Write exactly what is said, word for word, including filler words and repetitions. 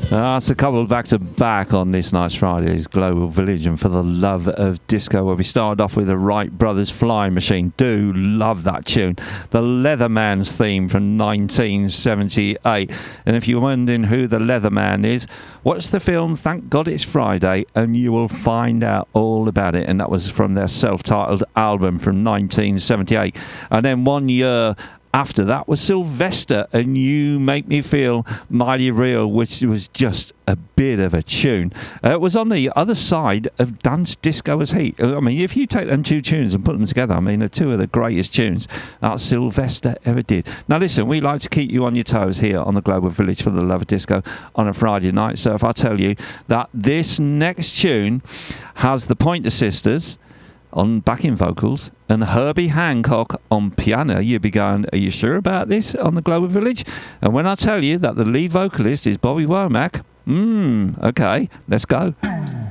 Uh, it's a couple back to back on this nice Friday's Global Village and For the Love of Disco, where we started off with the Wright Brothers Flying Machine. Do love that tune. The Leatherman's theme from nineteen seventy-eight. And if you're wondering who the Leatherman is, watch the film Thank God It's Friday and you will find out all about it. And that was from their self-titled album from nineteen seventy-eight. And then one year after that was Sylvester and You Make Me Feel Mighty Real, which was just a bit of a tune. Uh, it was on the other side of Dance Disco as Heat. I mean, if you take them two tunes and put them together, I mean, they're two of the greatest tunes that Sylvester ever did. Now, listen, we like to keep you on your toes here on the Global Village For the Love of Disco on a Friday night. So if I tell you that this next tune has the Pointer Sisters on backing vocals and Herbie Hancock on piano, you'd be going, are you sure about this on the Global Village? And when I tell you that the lead vocalist is Bobby Womack, mmm, okay, let's go.